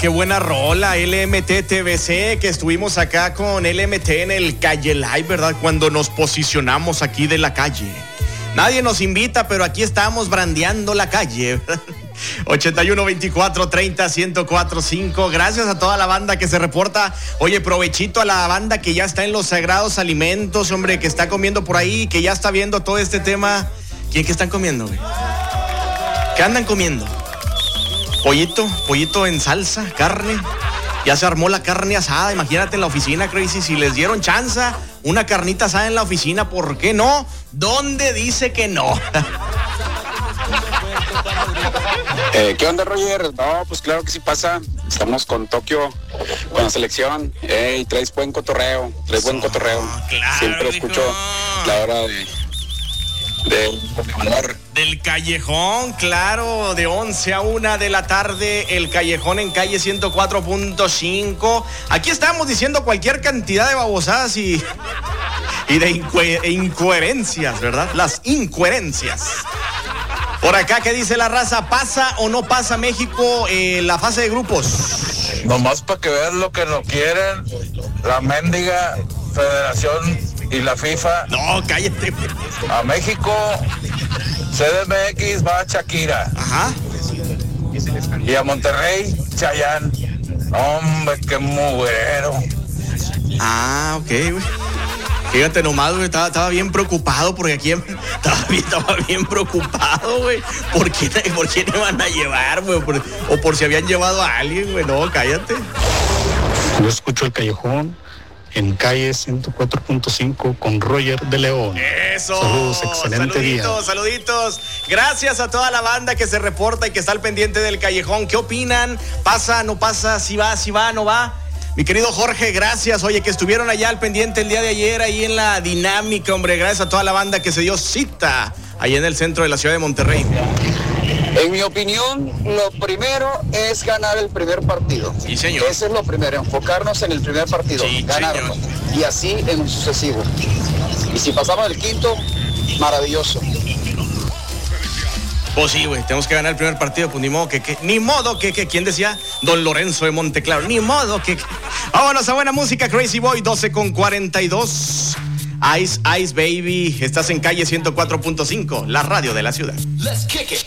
qué buena rola, LMT TVC, que estuvimos acá con LMT en el Calle Live, ¿verdad? Cuando nos posicionamos aquí de la calle. Nadie nos invita, pero aquí estamos brandeando la calle, ¿verdad? 81 24 30 1045. Gracias a toda la banda que se reporta. Oye, provechito a la banda que ya está en los sagrados alimentos, hombre, que está comiendo por ahí, que ya está viendo todo este tema. ¿Qué están comiendo, güey? ¿Qué andan comiendo? Pollito en salsa, carne. Ya se armó la carne asada. Imagínate en la oficina, Crazy, si les dieron chance, una carnita asada en la oficina, ¿por qué no? ¿Dónde dice que no? ¿Qué onda, Roger? No, pues claro que sí pasa. Estamos con Tokio, con la selección. Y traes buen cotorreo, Claro, siempre escucho la hora del Callejón, claro, de 11 a 1 de la tarde, el Callejón en calle 104.5. Aquí estamos diciendo cualquier cantidad de babosadas y de incoherencias, ¿verdad? Las incoherencias. Por acá, ¿qué dice la raza? ¿Pasa o no pasa México la fase de grupos? Nomás para que vean lo que no quieren la mendiga Federación y la FIFA. No, cállate. A México, CDMX va a Shakira. Ajá. Y a Monterrey, Chayanne. Hombre, qué mugrero. Ah, ok, güey. Fíjate nomás, güey, estaba bien preocupado porque aquí estaba bien preocupado, güey. ¿Por quién me van a llevar, güey? O por si habían llevado a alguien, güey. No, cállate. Yo escucho el Callejón en calle 104.5 con Roger de León. Eso. Saludos, excelente día. Saluditos. Gracias a toda la banda que se reporta y que está al pendiente del Callejón. ¿Qué opinan? ¿Pasa, no pasa? ¿Si va, no va? Mi querido Jorge, gracias. Oye, que estuvieron allá al pendiente el día de ayer, ahí en la dinámica, hombre. Gracias a toda la banda que se dio cita ahí en el centro de la ciudad de Monterrey. En mi opinión, lo primero es ganar el primer partido. Sí, señor. Eso es lo primero, enfocarnos en el primer partido, sí, ganarlo. Señor. Y así en un sucesivo. Y si pasamos el quinto, maravilloso. Pues sí, güey, tenemos que ganar el primer partido, pues ni modo que ¿quién decía? Don Lorenzo de Monteclaro, ni modo que. Vámonos a buena música, Crazy Boy, 12:42. Ice Baby, estás en calle 104.5, la radio de la ciudad. Let's kick it.